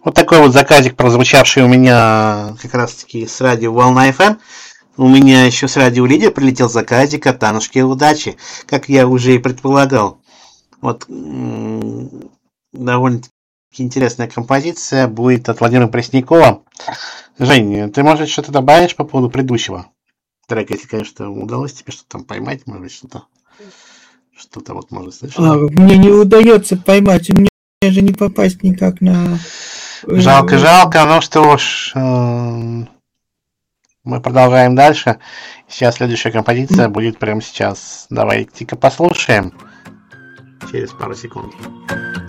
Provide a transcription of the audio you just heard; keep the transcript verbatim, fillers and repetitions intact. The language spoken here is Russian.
Вот такой вот заказик, прозвучавший у меня как раз-таки с радио Волна эф эм. У меня еще с радио Лидер прилетел заказик от Анушки Удачи, как я уже и предполагал. Вот м- довольно-таки интересная композиция будет от Владимира Преснякова. Жень, ты, может, что-то добавишь по поводу предыдущего трека, если, конечно, удалось тебе что-то там поймать, может быть, что-то, что-то вот, может, слышишь? А, мне не удается поймать, у меня же не попасть никак на... э, Жалко, э, жалко, ну что ж, э, мы продолжаем дальше. Сейчас следующая композиция будет прямо сейчас. Давайте-ка послушаем через пару секунд.